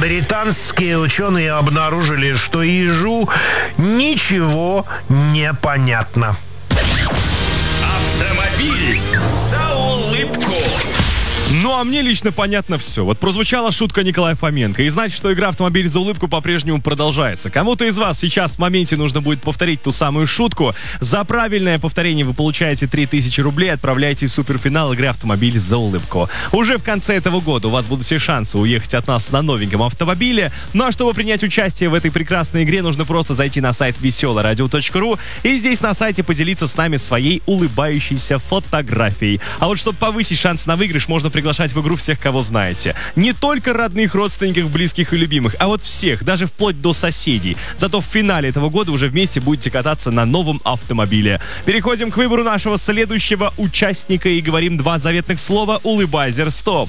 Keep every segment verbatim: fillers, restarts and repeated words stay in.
Британские ученые обнаружили, что ежу ничего не понятно. Автомобиль за улыбку. Ну, а мне лично понятно все. Вот прозвучала шутка Николая Фоменко, и значит, что игра «Автомобиль за улыбку» по-прежнему продолжается. Кому-то из вас сейчас в моменте нужно будет повторить ту самую шутку. За правильное повторение вы получаете три тысячи рублей, отправляете в суперфинал игры «Автомобиль за улыбку». Уже в конце этого года у вас будут все шансы уехать от нас на новеньком автомобиле. Ну, а чтобы принять участие в этой прекрасной игре, нужно просто зайти на сайт веселое радио точка ру и здесь на сайте поделиться с нами своей улыбающейся фотографией. А вот чтобы повысить шанс на выигрыш, можно приглашать в игру всех, кого знаете. Не только родных, родственников, близких и любимых, а вот всех, даже вплоть до соседей. Зато в финале этого года уже вместе будете кататься на новом автомобиле. Переходим к выбору нашего следующего участника и говорим два заветных слова «Улыбайзер, стоп».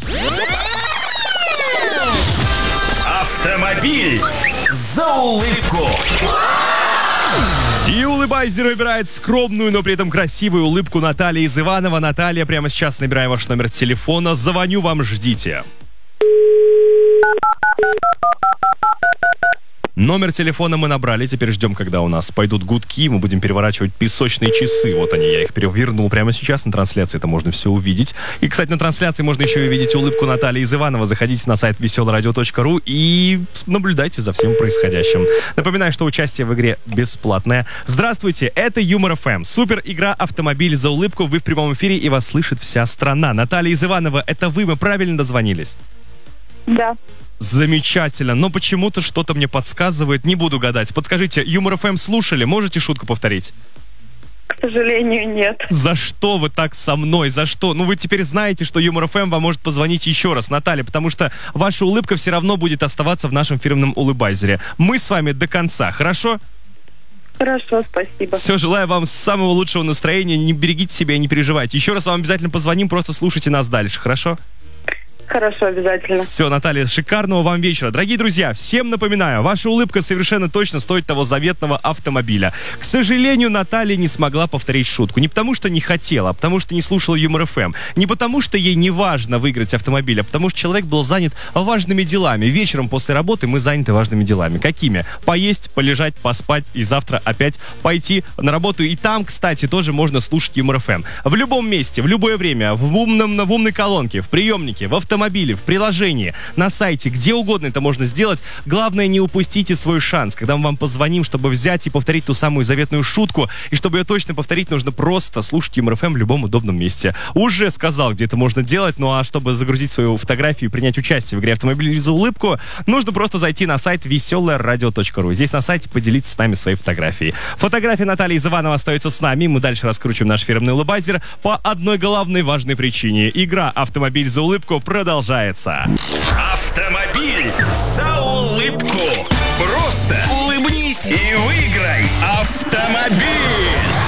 Автомобиль за улыбку. И улыбайзер выбирает скромную, но при этом красивую улыбку Натальи из Иванова. Наталья, прямо сейчас набираю ваш номер телефона. Звоню вам, ждите. Номер телефона мы набрали, теперь ждем, когда у нас пойдут гудки, мы будем переворачивать песочные часы. Вот они, я их перевернул прямо сейчас на трансляции, это можно все увидеть. И, кстати, на трансляции можно еще и увидеть улыбку Натальи из Иванова. Заходите на сайт веселое радио точка ру и наблюдайте за всем происходящим. Напоминаю, что участие в игре бесплатное. Здравствуйте, это Юмор эф эм. Супер игра «Автомобиль за улыбку». Вы в прямом эфире, и вас слышит вся страна. Наталья из Иванова, это вы, мы правильно дозвонились? Да. Замечательно, но почему-то что-то мне подсказывает, не буду гадать. Подскажите, Юмор эф эм слушали? Можете шутку повторить? К сожалению, нет. За что вы так со мной? За что? Ну, вы теперь знаете, что Юмор эф эм вам может позвонить еще раз, Наталья, потому что ваша улыбка все равно будет оставаться в нашем фирменном улыбайзере. Мы с вами до конца, хорошо? Хорошо, спасибо. Все, желаю вам самого лучшего настроения, не берегите себя и не переживайте. Еще раз вам обязательно позвоним, просто слушайте нас дальше, хорошо? Хорошо, обязательно. Все, Наталья, шикарного вам вечера. Дорогие друзья, всем напоминаю, ваша улыбка совершенно точно стоит того заветного автомобиля. К сожалению, Наталья не смогла повторить шутку. Не потому, что не хотела, а потому, что не слушала Юмор эф эм. Не потому, что ей не важно выиграть автомобиль, а потому, что человек был занят важными делами. Вечером после работы мы заняты важными делами. Какими? Поесть, полежать, поспать и завтра опять пойти на работу. И там, кстати, тоже можно слушать Юмор эф эм. В любом месте, в любое время, в, умном, в умной колонке, в приемнике, в автомобиле, в приложении, на сайте, где угодно это можно сделать. Главное, не упустите свой шанс. Когда мы вам позвоним, чтобы взять и повторить ту самую заветную шутку, и чтобы ее точно повторить, нужно просто слушать Юмор эф эм в любом удобном месте. Уже сказал, где это можно делать, ну а чтобы загрузить свою фотографию и принять участие в игре «Автомобиль за улыбку», нужно просто зайти на сайт веселое радио точка ру. Здесь на сайте поделиться с нами своей фотографией. Фотография Натальи из Иванова остается с нами. Мы дальше раскручиваем наш фирменный улыбайзер по одной главной важной причине. Игра «Автомобиль за улыбку» продолжается. Автомобиль за улыбку. Просто улыбнись и выиграй автомобиль.